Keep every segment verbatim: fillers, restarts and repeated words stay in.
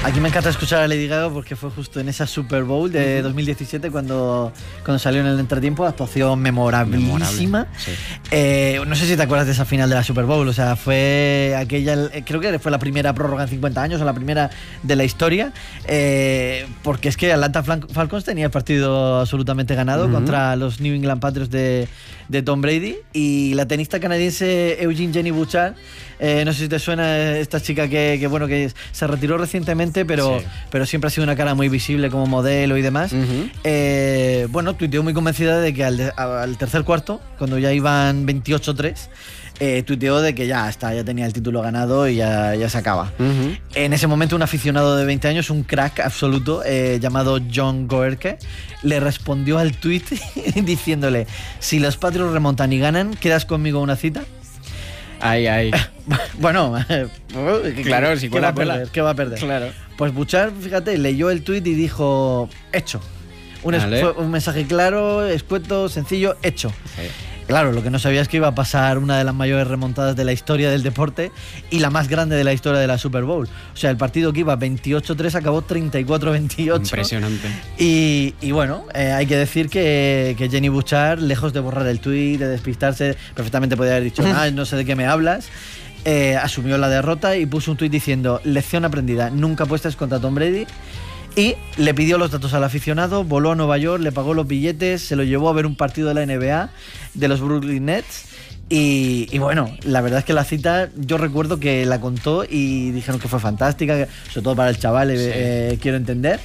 Aquí me encanta escuchar a Lady Gaga porque fue justo en esa Super Bowl de dos mil diecisiete cuando, cuando salió en el entretiempo, actuación memorabilísima. Memorable, sí. eh, no sé si te acuerdas de esa final de la Super Bowl, o sea, fue aquella, creo que fue la primera prórroga en cincuenta años o la primera de la historia, eh, porque es que Atlanta Falcons tenía el partido absolutamente ganado uh-huh. contra los New England Patriots de, de Tom Brady, y la tenista canadiense Eugene Jenny Bouchard, eh, no sé si te suena esta chica que, que bueno que se retiró recientemente, pero, sí. pero siempre ha sido una cara muy visible como modelo y demás. Uh-huh. eh, bueno, tuiteó muy convencida de que al, de, al tercer cuarto, cuando ya iban veintiocho tres, eh, tuiteó de que ya está, ya tenía el título ganado y ya, ya se acaba. Uh-huh. En ese momento un aficionado de veinte años, un crack absoluto, eh, llamado John Goerke, le respondió al tuit diciéndole: si los Patriots remontan y ganan, ¿quedas conmigo a una cita? Ay, ay. Bueno, claro, si ¿qué va a cuela. perder? ¿Qué va a perder? Claro. Pues Bouchard, fíjate, leyó el tuit y dijo: hecho. Un, vale. es, un mensaje claro, escueto, sencillo, hecho. Sí. Claro, lo que no sabía es que iba a pasar una de las mayores remontadas de la historia del deporte y la más grande de la historia de la Super Bowl. O sea, el partido que iba veintiocho tres acabó treinta y cuatro veintiocho. Impresionante. Y, y bueno, eh, hay que decir que, que Jenny Bouchard, lejos de borrar el tuit, de despistarse, perfectamente podía haber dicho: ah, no sé de qué me hablas. Eh, asumió la derrota y puso un tuit diciendo: lección aprendida, nunca apuestes contra Tom Brady. Y le pidió los datos al aficionado, voló a Nueva York, le pagó los billetes, se lo llevó a ver un partido de la N B A de los Brooklyn Nets. Y, y bueno, la verdad es que la cita yo recuerdo que la contó y dijeron que fue fantástica, sobre todo para el chaval, sí. eh, quiero entender.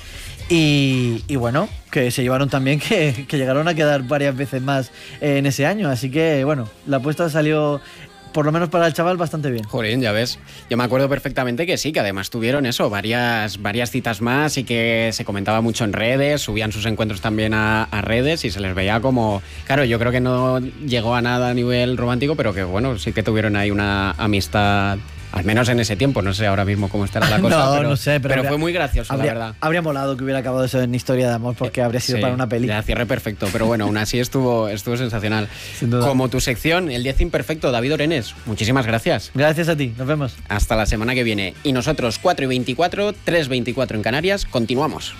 Y, y bueno, que se llevaron también que, que llegaron a quedar varias veces más en ese año. Así que bueno, la apuesta salió, por lo menos para el chaval, bastante bien. Joder, ya ves. Yo me acuerdo perfectamente que sí, que además tuvieron eso, varias, varias citas más y que se comentaba mucho en redes, subían sus encuentros también a, a redes y se les veía como... Claro, yo creo que no llegó a nada a nivel romántico, pero que bueno, sí que tuvieron ahí una amistad... Al menos en ese tiempo, no sé ahora mismo cómo estará la cosa, no, pero, no sé, pero, pero habría, fue muy gracioso, habría, la verdad. Habría molado que hubiera acabado eso en historia de amor, porque habría sido sí, para una peli. Ya cierre perfecto, pero bueno, aún así estuvo, estuvo sensacional. Sin duda. Como tu sección, el diez imperfecto, David Orenes, muchísimas gracias. Gracias a ti, nos vemos. Hasta la semana que viene. Y nosotros, cuatro y veinticuatro, tres veinticuatro en Canarias, continuamos.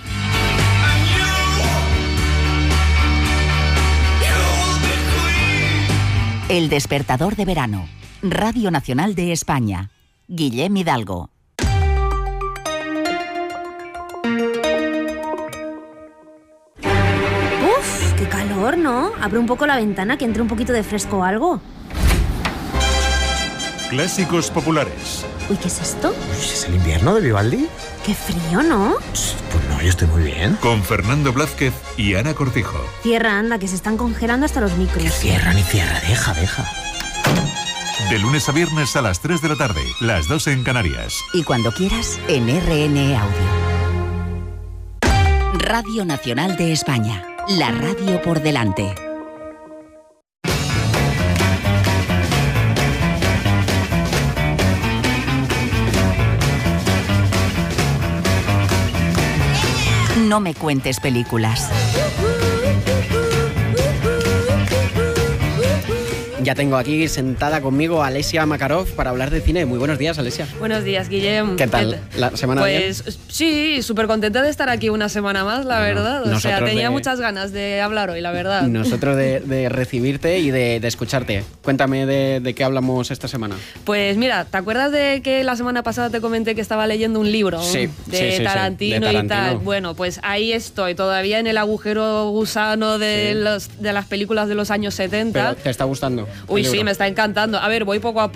El despertador de verano. Radio Nacional de España. Guillem Hidalgo. Uf, qué calor, ¿no? Abre un poco la ventana, que entre un poquito de fresco o algo. Clásicos populares. Uy, ¿qué es esto? ¿Es el invierno de Vivaldi? Qué frío, ¿no? Pues no, yo estoy muy bien. Con Fernando Blázquez y Ana Cortijo. Cierra, anda, que se están congelando hasta los micros. Que cierra ni cierra, deja, deja. De lunes a viernes a las tres de la tarde, las dos en Canarias. Y cuando quieras, en R N Audio. Radio Nacional de España. La radio por delante. No me cuentes películas. Ya tengo aquí sentada conmigo a Alesia Makarov para hablar de cine. Muy buenos días, Alesia. Buenos días, Guillem. ¿Qué tal? ¿La semana pues, bien? Sí, súper contenta de estar aquí una semana más, la bueno, verdad. O sea, tenía de, muchas ganas de hablar hoy, la verdad. Nosotros de, de recibirte y de, de escucharte. Cuéntame de, de qué hablamos esta semana. Pues mira, ¿te acuerdas de que la semana pasada te comenté que estaba leyendo un libro sí, de, sí, sí, Tarantino sí, de Tarantino y tal? Bueno, pues ahí estoy, todavía en el agujero gusano de, sí. los, de las películas de los años setenta. ¿Pero te está gustando? Uy, sí, me está encantando. A ver, voy poco a poco.